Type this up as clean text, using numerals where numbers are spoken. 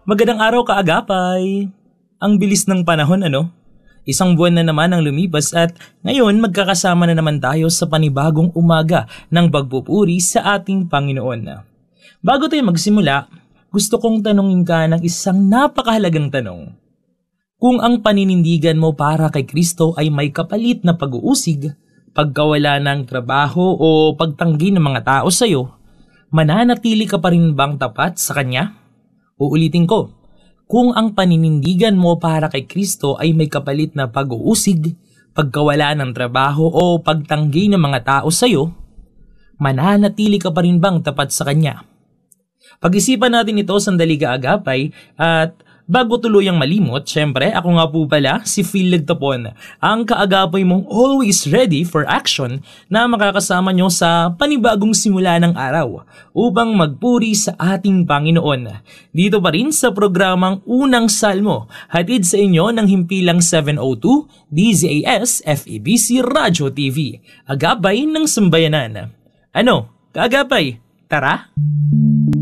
Magandang araw kaagapay! Ang bilis ng panahon ano? Isang buwan na naman ang lumipas at ngayon magkakasama na naman tayo sa panibagong umaga ng pagpupuri sa ating Panginoon. Bago tayo magsimula, gusto kong tanungin ka ng isang napakahalagang tanong. Kung ang paninindigan mo para kay Kristo ay may kapalit na pag-uusig, pagkawala ng trabaho o pagtanggi ng mga tao sa iyo, mananatili ka pa rin bang tapat sa Kanya? Uulitin ko, kung ang paninindigan mo para kay Kristo ay may kapalit na pag-uusig, pagkawala ng trabaho o pagtanggi ng mga tao sa iyo, mananatili ka pa rin bang tapat sa Kanya? Pag-isipan natin ito sandali kaagapay at bago tuluyang malimot, syempre ako nga po pala si Phil Legtapon, ang kaagapay mong always ready for action na makakasama nyo sa panibagong simula ng araw upang magpuri sa ating Panginoon. Dito pa rin sa programang Unang Salmo, hatid sa inyo ng himpilang 702 DZAS FEBC Radio TV, agapay ng sambayanan. Ano, kaagapay, tara?